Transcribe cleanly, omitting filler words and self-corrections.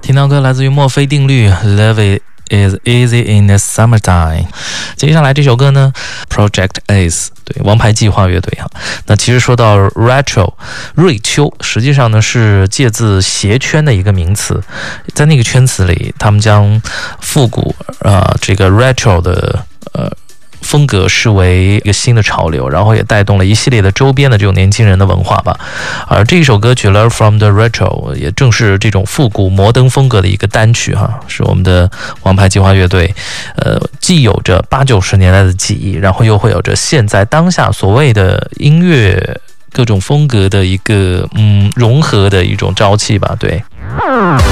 听到歌来自于墨菲定律 Love is easy in the summertime。 接下来这首歌呢 Project Ace， 对，王牌计划乐队哈。那其实说到 retro 瑞秋，实际上呢是借自鞋圈的一个名词，在那个圈子里他们将复古这个 retro 的风格视为一个新的潮流，然后也带动了一系列的周边的这种年轻人的文化吧。而这一首歌曲 Learn from the Retro 也正是这种复古摩登风格的一个单曲哈，是我们的王牌计划乐队既有着80、90年代的记忆，然后又会有着现在当下所谓的音乐各种风格的一个融合的一种朝气吧，对。